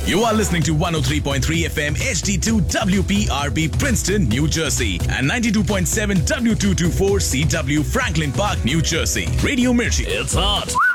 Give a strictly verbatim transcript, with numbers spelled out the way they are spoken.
You are listening to one oh three point three F M H D two W P R P Princeton, New Jersey and ninety-two point seven W two twenty-four C W Franklin Park, New Jersey. Radio Mirchi. It's hot.